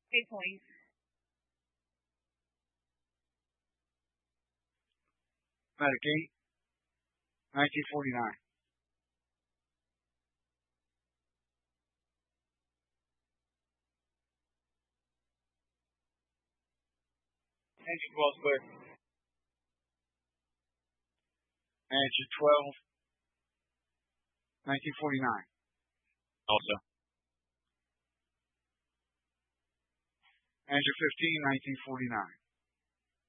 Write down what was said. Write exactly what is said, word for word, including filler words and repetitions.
Eight points. Medic eight, nineteen forty-nine. Engine twelve clear. Engine twelve, nineteen forty-nine. Also. Engine fifteen, nineteen forty-nine.